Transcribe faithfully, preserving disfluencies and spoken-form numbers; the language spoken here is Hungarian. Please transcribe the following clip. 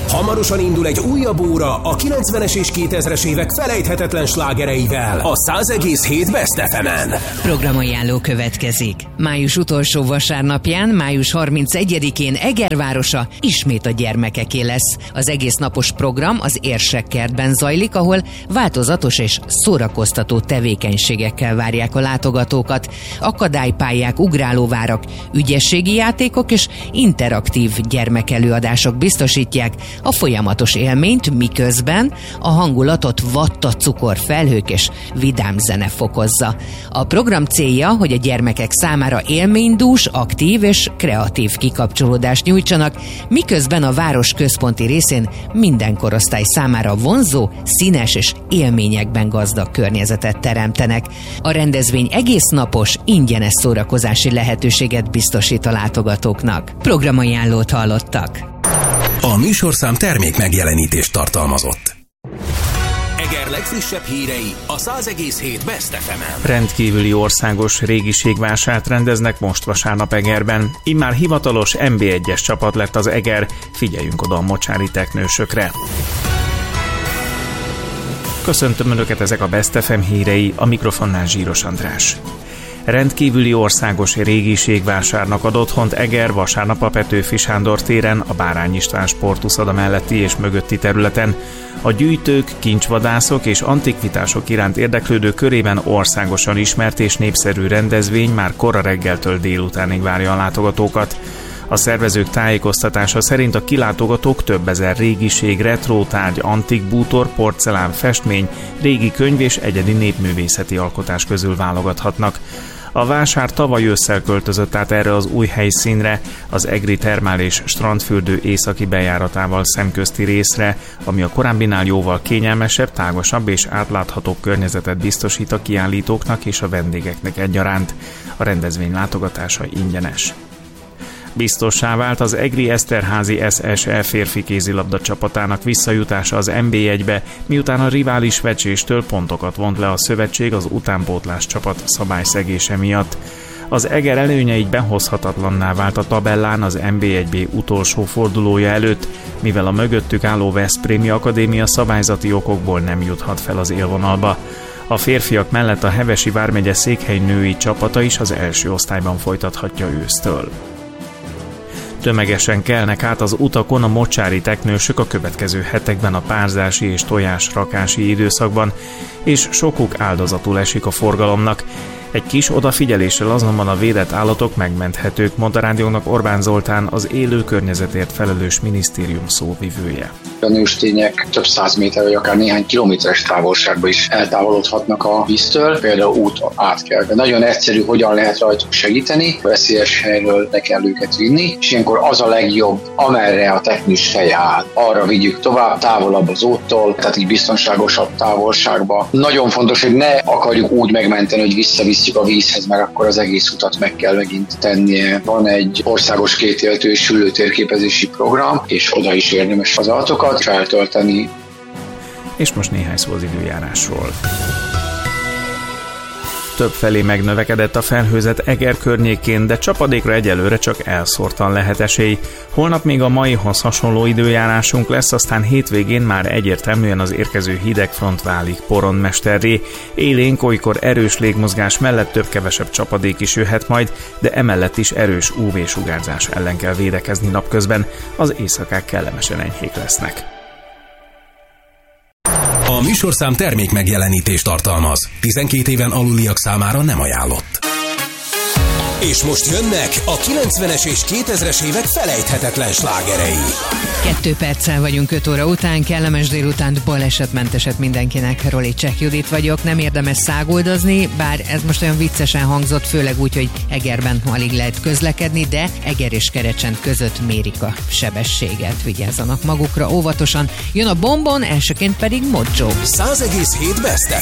Hamarosan indul egy újabb óra a kilencvenes és kétezres évek felejthetetlen slágereivel a száz egész hét Best ef emen. Programajánló következik. Május utolsó vasárnapján, május harmincegyedikén Eger városa ismét a gyermekeké lesz. Az egész napos program az Érsek kertben zajlik, ahol változatos és szórakoztató tevékenységekkel várják a látogatókat. Akadálypályák, ugrálóvárak, ügyességi játékok és interaktív gyermekelőadások biztosítják a folyamatos élményt, miközben a hangulatot vatta cukorfelhők és vidám zene fokozza. A program célja, hogy a gyermekek számára élménydús, aktív és kreatív kikapcsolódást nyújtsanak, miközben a város központi részén minden korosztály számára vonzó, színes és élményekben gazdag környezetet teremtenek. A rendezvény egész napos, ingyenes szórakozási lehetőséget biztosít a látogatóknak. Programajánlót hallottak. A műsorszám termék megjelenítést tartalmazott. Eger legfrissebb hírei a száz egész hét Best ef emen. Rendkívüli országos régiségvásárt rendeznek most vasárnap Egerben. Immár hivatalos en bé egyes csapat lett az Eger. Figyeljünk oda a mocsári teknősökre. Köszöntöm Önöket, ezek a Best ef em hírei, a mikrofonnál Zsíros András. Rendkívüli országos régiségvásárnak ad otthont Eger vasárnap a Petőfi Sándor téren, a Bárány István sportuszoda melletti és mögötti területen. A gyűjtők, kincsvadászok és antikvitások iránt érdeklődő körében országosan ismert és népszerű rendezvény már kora reggeltől délutánig várja a látogatókat. A szervezők tájékoztatása szerint a kilátogatók több ezer régiség, retrótárgy, antik bútor, porcelán, festmény, régi könyv és egyedi népművészeti alkotás közül válogathatnak. A vásár tavaly ősszel költözött át erre az új helyszínre, az egri termál és strandfürdő északi bejáratával szemközti részre, ami a korábbinál jóval kényelmesebb, tágasabb és átláthatóbb környezetet biztosít a kiállítóknak és a vendégeknek egyaránt. A rendezvény látogatása ingyenes. Biztossá vált az egri Eszterházy es es e férfi kézilabda csapatának visszajutása az en bé egybe, miután a rivális Vecséstől pontokat vont le a szövetség az utánpótlás csapat szabályszegése miatt. Az Eger előnye így behozhatatlanná vált a tabellán az en bé egy bé utolsó fordulója előtt, mivel a mögöttük álló Veszprémi Akadémia szabályzati okokból nem juthat fel az élvonalba. A férfiak mellett a Hevesi vármegye Székhely női csapata is az első osztályban folytathatja ősztől. Tömegesen kelnek át az utakon a mocsári teknősök a következő hetekben a párzási és tojásrakási időszakban, és sokuk áldozatul esik a forgalomnak. Egy kis odafigyeléssel azonban a védett állatok megmenthetők, mondta rádiónak Orbán Zoltán, az élő környezetért felelős minisztérium szóvivője. A nőstények több száz méter vagy akár néhány kilométeres távolságba is eltávolodhatnak a víztől, például út átkelve. Nagyon egyszerű, hogyan lehet rajtuk segíteni, veszélyes helyről le kell őket vinni, és ilyenkor az a legjobb, amerre a teknős feje áll. Arra vigyük tovább, távolabb az úttól, tehát így biztonságosabb távolságba. Nagyon fontos, hogy ne akarjuk úgy megmenteni, hogy visszavisszük a vízhez, mert akkor az egész utat meg kell megint tennie. Van egy országos kétéltő és hüllőtérképezési program, és oda is érdemes az adatokat feltölteni. És most néhány szó az időjárásról. Többfelé megnövekedett a felhőzet Eger környékén, de csapadékra egyelőre csak elszórtan lehet esély. Holnap még a maihoz hasonló időjárásunk lesz, aztán hétvégén már egyértelműen az érkező hidegfront válik poronmesterré. Élénk, olykor erős légmozgás mellett több-kevesebb csapadék is jöhet majd, de emellett is erős ú vé-sugárzás ellen kell védekezni napközben, az éjszakák kellemesen enyhék lesznek. A műsorszám termék megjelenítést tartalmaz. tizenkét éven aluliak számára nem ajánlott. És most jönnek a kilencvenes és kétezres évek felejthetetlen slágerei. Kettő perccel vagyunk öt óra után, kellemes délutánt, balesetmenteset mindenkinek. Roli Cseh Judit vagyok, nem érdemes száguldozni, bár ez most olyan viccesen hangzott, főleg úgy, hogy Egerben alig lehet közlekedni, de Eger és Kerecsend között mérik a sebességet. Vigyázzanak magukra óvatosan. Jön a Bombon, elsőként pedig Mojo. száz egész hét Best